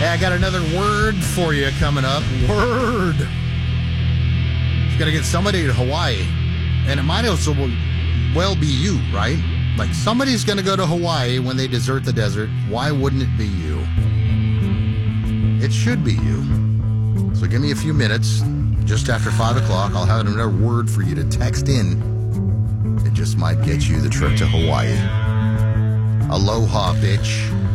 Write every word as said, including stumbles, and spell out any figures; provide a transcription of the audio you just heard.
Hey, I got another word for you coming up. Word. You got to get somebody to Hawaii. And it might also well be you, right? Like somebody's going to go to Hawaii when they desert the desert. Why wouldn't it be you? It should be you. So give me a few minutes. Just after five o'clock, I'll have another word for you to text in. It just might get you the trip to Hawaii. Aloha, bitch.